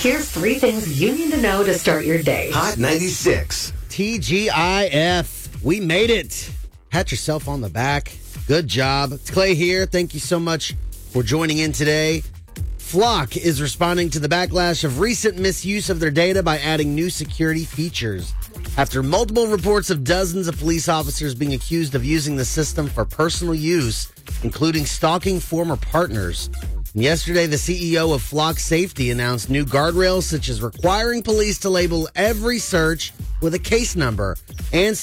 Here's 3 things you need to know to start your day. Hot 96. TGIF. We made it. Pat yourself on the back. Good job. It's Clay here. Thank you so much for joining in today. Flock is responding to the backlash of recent misuse of their data by adding new security features. After multiple reports of dozens of police officers being accused of using the system for personal use, including stalking former partners. And yesterday, the CEO of Flock Safety announced new guardrails such as requiring police to label every search with a case number and